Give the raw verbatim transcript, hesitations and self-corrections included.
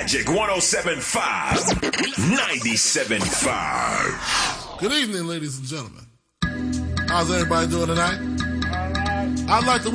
Magic one oh seven point five. ninety-seven point five. Good evening, ladies and gentlemen. How's everybody doing tonight? I'd like to